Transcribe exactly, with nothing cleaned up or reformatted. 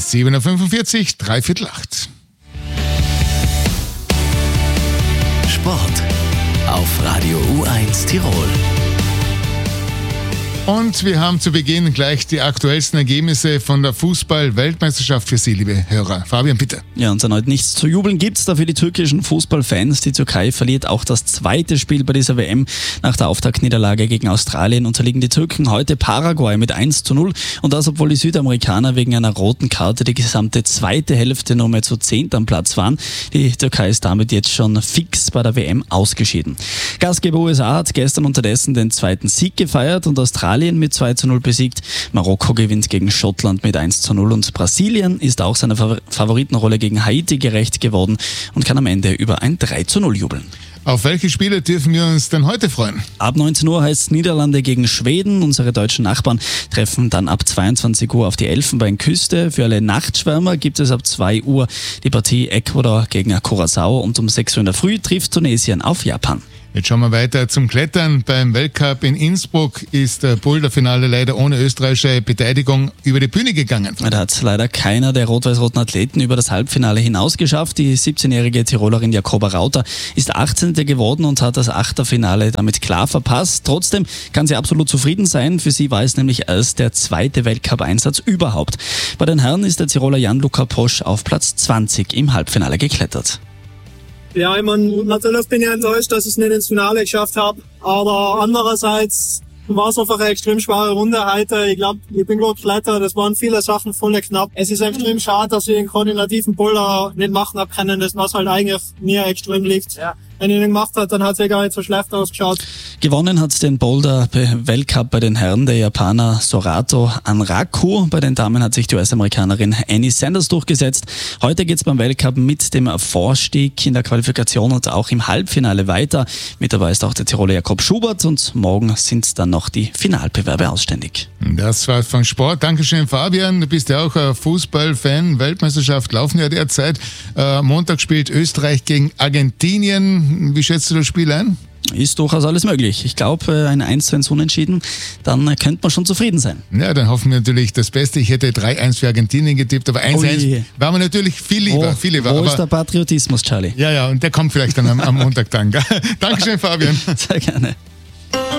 sieben Uhr fünfundvierzig, dreiviertel acht. Sport auf Radio U eins Tirol. Und wir haben zu Beginn gleich die aktuellsten Ergebnisse von der Fußball-Weltmeisterschaft für Sie, liebe Hörer. Fabian, bitte. Ja, und erneut nichts zu jubeln gibt's da für die türkischen Fußballfans. Die Türkei verliert auch das zweite Spiel bei dieser W M. Nach der Auftaktniederlage gegen Australien unterliegen die Türken heute Paraguay mit eins zu null. Und das, obwohl die Südamerikaner wegen einer roten Karte die gesamte zweite Hälfte nur mehr zu zehnt am Platz waren. Die Türkei ist damit jetzt schon fix bei der W M ausgeschieden. Gastgeber U S A hat gestern unterdessen den zweiten Sieg gefeiert und Australien mit zwei zu null besiegt. Marokko gewinnt gegen Schottland mit eins zu null und Brasilien ist auch seiner Favoritenrolle gegen Haiti gerecht geworden und kann am Ende über ein drei zu null jubeln. Auf welche Spiele dürfen wir uns denn heute freuen? Ab neunzehn Uhr heißt es Niederlande gegen Schweden. Unsere deutschen Nachbarn treffen dann ab zweiundzwanzig Uhr auf die Elfenbeinküste. Für alle Nachtschwärmer gibt es ab zwei Uhr die Partie Ecuador gegen Curaçao und um sechs Uhr in der Früh trifft Tunesien auf Japan. Jetzt schauen wir weiter zum Klettern. Beim Weltcup in Innsbruck ist der Boulderfinale leider ohne österreichische Beteiligung über die Bühne gegangen. Da hat leider keiner der rot-weiß-roten Athleten über das Halbfinale hinaus geschafft. Die siebzehnjährige Tirolerin Jakoba Rauter ist achtzehnte geworden und hat das Achtelfinale damit klar verpasst. Trotzdem kann sie absolut zufrieden sein. Für sie war es nämlich erst der zweite Weltcup-Einsatz überhaupt. Bei den Herren ist der Tiroler Jan-Luca Posch auf Platz zwanzig im Halbfinale geklettert. Ja, ich meine, natürlich bin ich enttäuscht, dass ich es nicht ins Finale geschafft habe. Aber andererseits war es einfach eine extrem schwere Runde heute. Ich glaube, ich bin gut geklettert. Es waren viele Sachen voll knapp. Es ist extrem schade, dass ich den koordinativen Boulder nicht machen habe können. Das was halt eigentlich mir extrem liegt. Ja. Wenn ich den gemacht habe, dann hat es ja gar nicht so schlecht ausgeschaut. Gewonnen hat den Boulder-Weltcup bei den Herren der Japaner Sorato Anraku. Bei den Damen hat sich die U S-Amerikanerin Annie Sanders durchgesetzt. Heute geht es beim Weltcup mit dem Vorstieg in der Qualifikation und auch im Halbfinale weiter. Mit dabei ist auch der Tiroler Jakob Schubert und morgen sind dann noch die Finalbewerbe ausständig. Das war's von Sport. Dankeschön, Fabian. Du bist ja auch ein Fußballfan. Weltmeisterschaft laufen ja derzeit. Äh, Montag spielt Österreich gegen Argentinien. Wie schätzt du das Spiel ein? Ist durchaus alles möglich. Ich glaube, ein eins zu eins Unentschieden, dann könnte man schon zufrieden sein. Ja, dann hoffen wir natürlich das Beste. Ich hätte drei eins für Argentinien getippt, aber eins eins war mir natürlich viel lieber. Wo, viel lieber wo aber, ist der Patriotismus, Charlie? Ja, ja, und der kommt vielleicht dann am, am Montag dann. Dankeschön, Fabian. Sehr gerne.